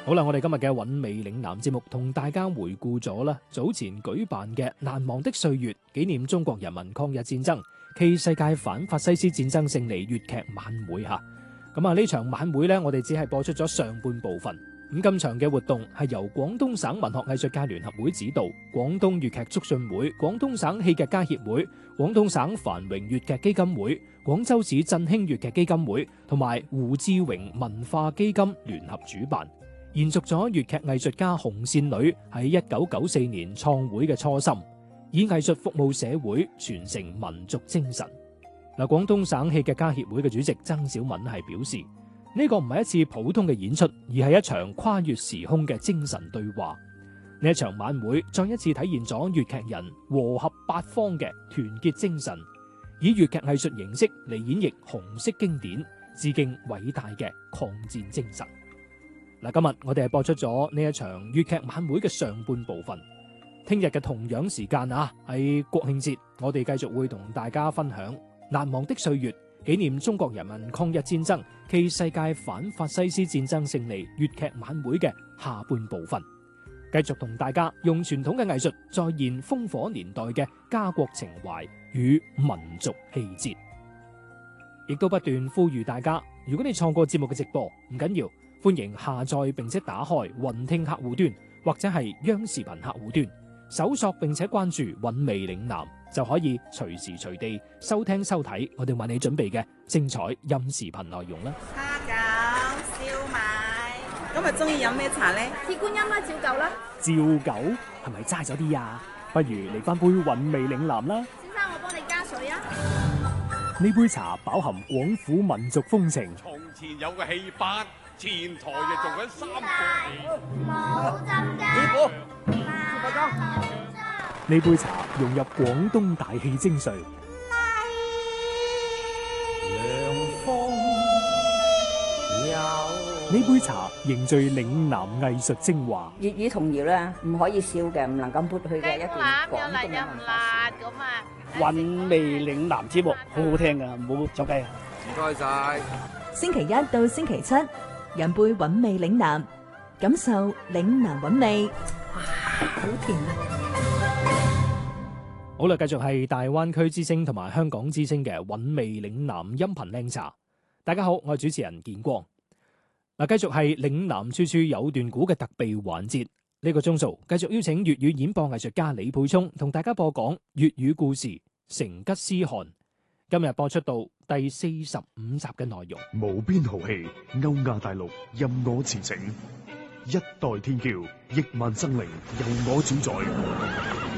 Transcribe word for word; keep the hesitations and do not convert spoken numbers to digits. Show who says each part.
Speaker 1: 好啦，我哋今日嘅韻味嶺南節目同大家回顧咗啦，早前舉辦嘅難忘的歲月，紀念中國人民抗日戰爭暨世界反法西斯戰爭勝利粵劇晚會吓。咁啊，呢場晚會呢，我哋只係播出咗上半部分。咁今場嘅活動係由廣東省文學藝術界聯合會指導，廣東粵劇促進會、廣東省戲劇家協會、廣東省繁榮粵劇基金會、廣州市振興粵劇基金會同埋胡志榮文化基金聯合主辦，延續咗粵劇藝術家紅線女喺一九九四年創會嘅初心，以藝術服務社會，傳承民族精神。嗱，廣東省戲劇家協會嘅主席曾小敏係表示，呢個唔係一次普通嘅演出，而係一場跨越時空嘅精神對話。呢一場晚會再一次體現咗粵劇人和合八方嘅團結精神，以粵劇藝術形式嚟演繹紅色經典，致敬偉大嘅抗戰精神。嗱，今日我哋係播出咗呢一場粵劇晚會嘅上半部分。聽日嘅同樣時間啊，喺國慶節，我哋繼續會同大家分享難忘的歲月，紀念中國人民抗日戰爭暨世界反法西斯戰爭勝利粵劇晚會嘅下半部分，繼續同大家用傳統嘅藝術再現烽火年代嘅家國情懷與民族氣節，亦都不斷呼籲大家，如果你錯過節目嘅直播，唔緊要，歡迎下載並且打開雲聽客戶端或者係央視頻客戶端，搜索並且關注韻味嶺南，就可以隨時隨地收聽收睇我哋為你準備嘅精彩音視頻內容啦。
Speaker 2: 蝦餃、燒賣，今日中意飲咩茶呢？
Speaker 3: 鐵觀音啦，照舊啦。
Speaker 1: 照舊係咪齋咗啲啊？不如嚟翻杯韻味嶺南啦。
Speaker 3: 先生，我幫你加水啊。
Speaker 1: 呢杯茶飽含廣府民族風情。
Speaker 4: 從前有個戲班，前台就做緊三個戲。
Speaker 3: 冇浸㗎。
Speaker 4: 師傅，
Speaker 1: 呢杯茶融入廣東大戲精髓。呢杯茶凝聚嶺南藝術精華。
Speaker 5: 粵語童謠咧，唔可以笑嘅，唔能夠抹去嘅一段廣東嘅文化。
Speaker 6: 韻味嶺南節目好好聽噶，唔好走雞啊！
Speaker 4: 唔該晒。
Speaker 7: 星期一到星期七，飲杯韻味嶺南，感受嶺南韻味。哇，好甜啊！
Speaker 1: 好啦，繼續係大灣區之聲同埋香港之聲嘅韻味嶺南音頻靚茶。大家好，我係主持人建光。嗱，繼續係嶺南處處有段古嘅特備環節。呢個鐘數繼續邀請粵語演播藝術家李沛聰同大家播講粵語故事《成吉思汗》。今日播出到第四十五集嘅內容。
Speaker 8: 無邊豪氣，歐亞大陸任我馳騁，一代天驕，億萬生靈由我主宰。